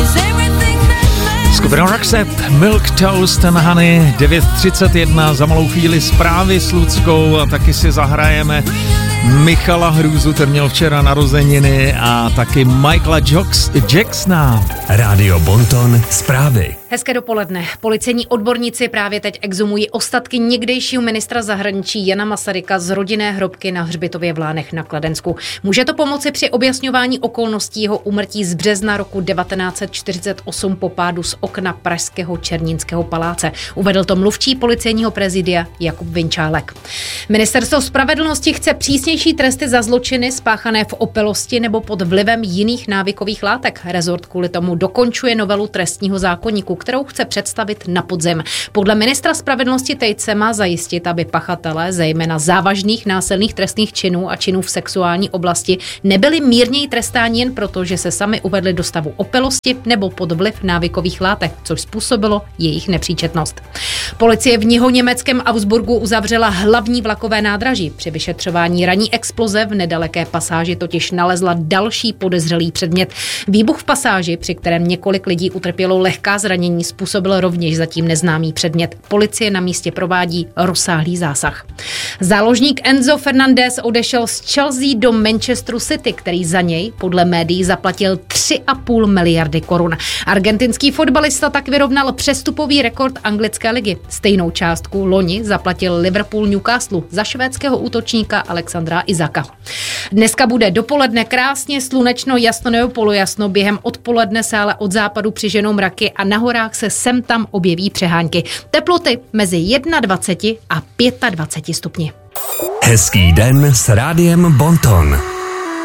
Skupina Roxette, Milk Toast and Honey, 9:31, za malou chvíli zprávy s Luckou a taky si zahrajeme Michala Hrůzu, ten měl včera narozeniny, a taky Michaela Jacksona. Rádio Bonton, zprávy. Hezké dopoledne. Policejní odborníci právě teď exhumují ostatky někdejšího ministra zahraničí Jana Masaryka z rodinné hrobky na hřbitově v Lánech na Kladensku. Může to pomoci při objasňování okolností jeho úmrtí z března roku 1948 po pádu z okna pražského Černínského paláce. Uvedl to mluvčí policejního prezidia Jakub Vinčálek. Ministerstvo spravedlnosti chce přísnější tresty za zločiny spáchané v opilosti nebo pod vlivem jiných návykových látek. Rezort kvůli tomu dokončuje novelu trestního zákoníku, kterou chce představit na podzim. Podle ministra spravedlnosti Tejce má zajistit, aby pachatelé zejména závažných násilných trestných činů a činů v sexuální oblasti nebyli mírněji trestáni jen proto, že se sami uvedli do stavu opilosti nebo pod vliv návykových látek, což způsobilo jejich nepříčetnost. Policie v nihoněmeckém Augsburgu uzavřela hlavní vlakové nádraží. Při vyšetřování ranní exploze v nedaleké pasáži totiž nalezla další podezřelý předmět. Výbuch v pasáži, při kterém několik lidí utrpělo lehká zranění, způsobil rovněž zatím neznámý předmět. Policie na místě provádí rozsáhlý zásah. Záložník Enzo Fernandez odešel z Chelsea do Manchesteru City, který za něj podle médií zaplatil 3,5 miliardy korun. Argentinský fotbalista tak vyrovnal přestupový rekord anglické ligy. Stejnou částku loni zaplatil Liverpool Newcastle za švédského útočníka Alexandra Isaka. Dneska bude dopoledne krásně slunečno, jasno nebo polojasno, během odpoledne se ale od západu přiženou mraky a na horách se sem tam objeví přehánky. Teploty mezi 21 a 25 stupni. Hezký den s Rádiem Bonton.